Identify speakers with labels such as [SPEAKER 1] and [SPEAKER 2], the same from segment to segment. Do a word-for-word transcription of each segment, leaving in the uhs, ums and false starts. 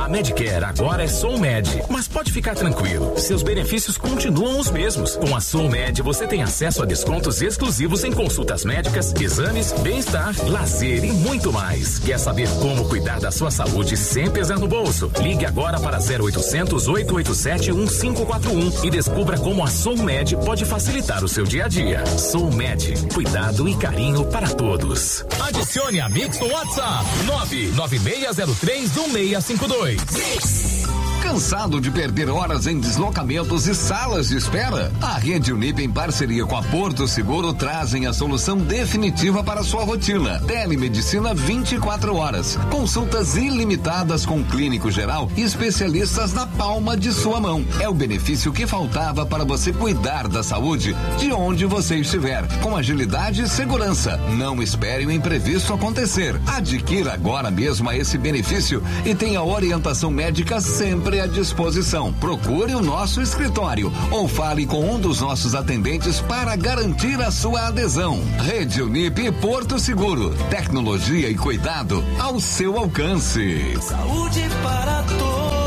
[SPEAKER 1] A Medicare agora é SoulMed, mas pode ficar tranquilo, seus benefícios continuam os mesmos. Com a SoulMed você tem acesso a descontos exclusivos em consultas médicas, exames, bem-estar, lazer e muito mais. Quer saber como cuidar da sua saúde sem pesar no bolso? Ligue agora para zero oitocentos, oito oito sete, um cinco quatro um e descubra como a SoulMed pode facilitar o seu dia a dia. SoulMed, cuidado e carinho para todos.
[SPEAKER 2] Adicione a Mix no WhatsApp nove nove seis zero três um seis cinco dois.
[SPEAKER 3] Cansado de perder horas em deslocamentos e salas de espera? A Rede Unip, em parceria com a Porto Seguro, trazem a solução definitiva para a sua rotina. Telemedicina vinte e quatro horas. Consultas ilimitadas com clínico geral e especialistas na palma de sua mão. É o benefício que faltava para você cuidar da saúde de onde você estiver, com agilidade e segurança. Não espere o imprevisto acontecer. Adquira agora mesmo esse benefício e tenha orientação médica sempre à disposição. Procure o nosso escritório ou fale com um dos nossos atendentes para garantir a sua adesão. Rede Unip Porto Seguro. Tecnologia e cuidado ao seu alcance.
[SPEAKER 4] Saúde para todos.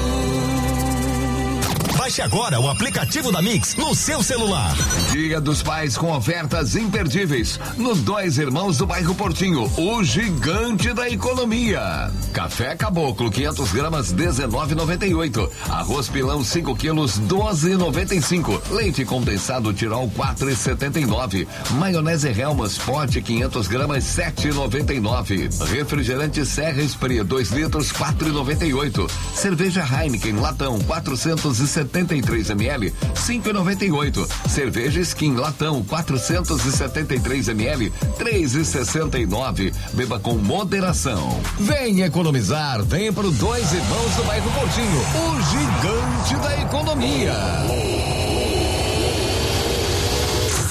[SPEAKER 2] Baixe agora o aplicativo da Mix no seu celular.
[SPEAKER 3] Dia dos Pais com ofertas imperdíveis no Dois Irmãos do bairro Portinho, o gigante da economia. Café Caboclo quinhentos gramas dezenove e noventa e oito. Arroz pilão cinco quilos doze e noventa e cinco. Leite condensado Tirol quatro e setenta e nove. Maionese Helmas pote quinhentos gramas sete e noventa e nove. Refrigerante Serra Esprit dois litros quatro e noventa e oito. Cerveja Heineken latão quatrocentos e setenta e três mililitros cinco e noventa e oito. Cerveja Skin latão quatrocentos e setenta e três mililitros três e sessenta e nove. Beba com moderação. Vem economizar, vem pro Dois Irmãos do bairro Portinho, o gigante da economia.